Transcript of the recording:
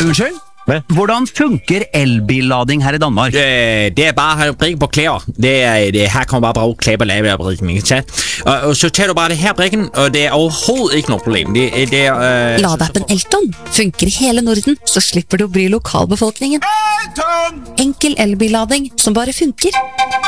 Unnskyld? Hvad? Hvordan funker elbillading her i Danmark? Det bare at have brikken på klæder. Her kommer bare klæder på lavebrikken, ikke sant? Og så tager du bare det her brikken, og det overhovedet ikke noe problem. Ladeappen Elton funker i hele Norden, så slipper du å bry lokalbefolkningen. Enkel elbillading som bare funker.